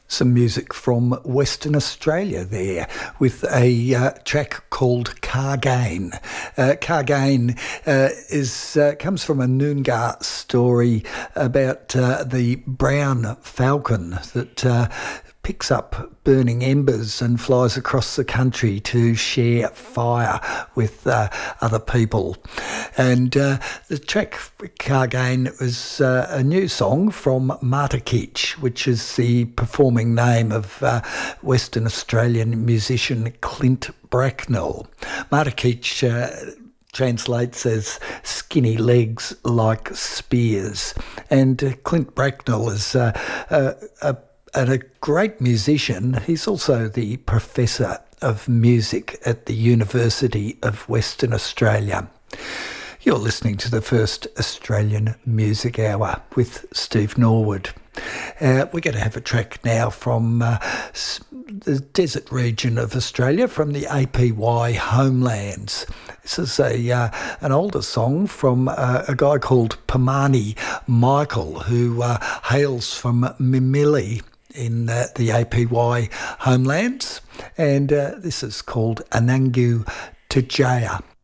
Some music from Western Australia there with a track called Cargain. Cargain comes from a Noongar story about the brown falcon that picks up burning embers and flies across the country to share fire with other people. And the track Cargain was a new song from Martakich, which is the performing name of Western Australian musician Clint Bracknell. Martakich translates as skinny legs like spears. And Clint Bracknell is a great musician. He's also the professor of music at the University of Western Australia. You're listening to the first Australian Music Hour with Steve Norwood. We're going to have a track now from the desert region of Australia, from the APY homelands. This is an older song from a guy called Pamani Michael, who hails from Mimili in the APY homelands, and this is called Anangu Tujaya.